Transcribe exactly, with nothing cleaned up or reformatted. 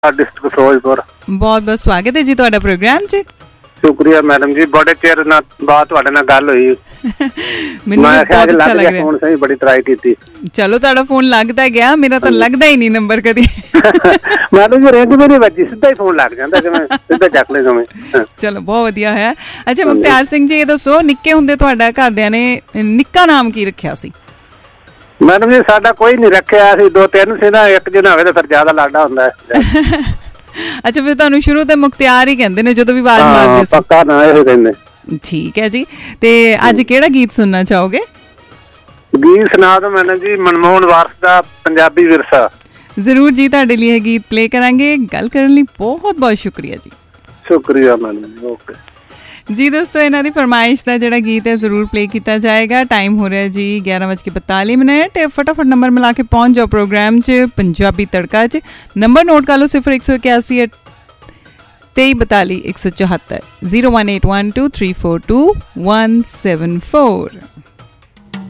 District Firozpur. बहुत बहुत स्वागत है जी तुहाडा प्रोग्राम च। शुक्रिया मैडम जी, बड़े चेर बाद तुहाडे नाल गल होई। ਮੈਨੂੰ मैं ਬਹੁਤ लग अच्छा लग गया रहा फोन सही, बड़ी ट्राई की। चलो तुहाडा फोन लगता गया, मेरा तो लगता ही नहीं नंबर कदी। मैडम जी रिंग भी नहीं बजी, सीधा ही फोन लग जांदा जिवें सीधा चक ले जिवें। चलो बहुत वधिया है। अच्छा मुख्तियार सिंह जी, ये दसो निक्के हुंदे तुहाडा घरदियां ने निक्का नाम की रखिया सी? मैडम जी साडा कोई नहीं रखिया, सी दो तीन सी ना, एक जना होवे ते फिर ज्यादा लाडा हुंदा है। अच्छा फिर तुहानू शुरू ते मुख्तियार ही कहंदे ने जदों भी आवाज मारदे सी? पक्का ना एही कहंदे। ठीक है जी। ते अज केड़ा गीत सुनना चाहोगे? गीत सुना दो मैडम जी, मनमोहन वारस दा पंजाबी विरसा। जरूर जी, तुहाडे लिए गीत प्ले करांगे। गल करन लई बहुत बहुत शुक्रिया जी। शुक्रिया मैडम जी, ओके जी। दोस्तों इन्हां दी फरमाइश का जिहड़ा गीत है जरूर प्ले किया जाएगा। टाइम हो रहा है जी ग्यारह बज के बताली मिनट। फटाफट नंबर मिला के पहुँच जाओ प्रोग्राम च पंजाबी तड़का च। नंबर नोट कर लो सिफर एक सौ इक्यासी तेई बताली एक सौ चौहत्तर zero one eight one two three four to one seven four.